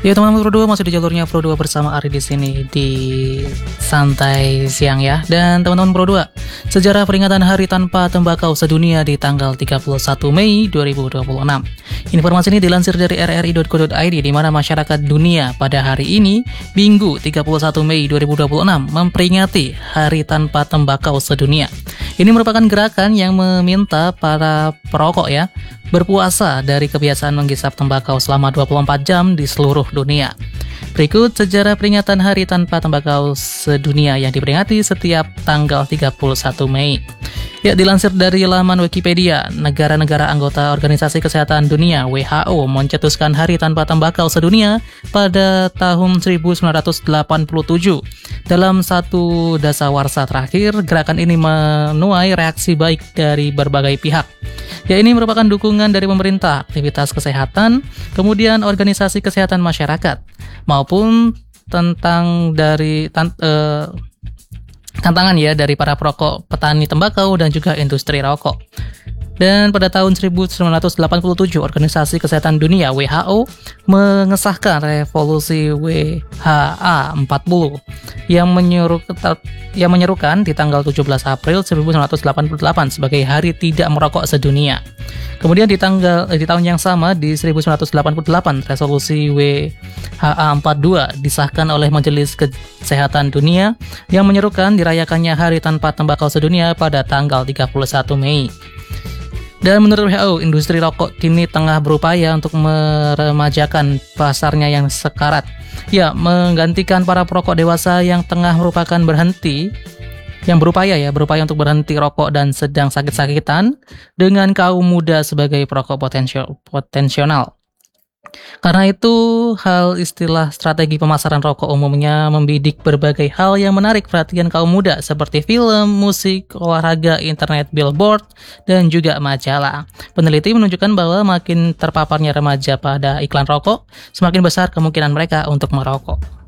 Ya teman-teman Pro 2 masih di jalurnya Pro 2 bersama Ari di sini di santai siang ya. Dan teman-teman Pro 2, sejarah peringatan Hari Tanpa Tembakau Sedunia di tanggal 31 Mei 2026. Informasi ini dilansir dari rri.co.id di mana masyarakat dunia pada hari ini, Minggu 31 Mei 2026 memperingati Hari Tanpa Tembakau Sedunia. Ini merupakan gerakan yang meminta para perokok ya berpuasa dari kebiasaan menghisap tembakau selama 24 jam di seluruh dunia. Berikut sejarah peringatan Hari Tanpa Tembakau Sedunia yang diperingati setiap tanggal 31 Mei. Ya, dilansir dari laman Wikipedia, negara-negara anggota Organisasi Kesehatan Dunia (WHO) mencetuskan Hari Tanpa Tembakau Sedunia pada tahun 1987. Dalam satu dasawarsa terakhir, gerakan ini menuai reaksi baik dari berbagai pihak. Ya, ini merupakan dukungan dari pemerintah, aktivitas kesehatan, kemudian organisasi kesehatan masyarakat, maupun tantangan ya dari para perokok, petani tembakau, dan juga industri rokok. Dan pada tahun 1987, Organisasi Kesehatan Dunia (WHO) mengesahkan Resolusi WHA 40 yang menyerukan di tanggal 17 April 1988 sebagai Hari Tidak Merokok Sedunia. Kemudian di tahun yang sama di 1988, Resolusi WHA 42 disahkan oleh Majelis Kesehatan Dunia yang menyerukan dirayakannya Hari Tanpa Tembakau Sedunia pada tanggal 31 Mei. Dan menurut WHO, industri rokok kini tengah berupaya untuk meremajakan pasarnya yang sekarat. Ya, menggantikan para perokok dewasa yang tengah berupaya untuk berhenti rokok dan sedang sakit-sakitan dengan kaum muda sebagai perokok potensial. Karena itu, istilah strategi pemasaran rokok umumnya membidik berbagai hal yang menarik perhatian kaum muda seperti film, musik, olahraga, internet, billboard, dan juga majalah. Peneliti menunjukkan bahwa makin terpaparnya remaja pada iklan rokok, semakin besar kemungkinan mereka untuk merokok.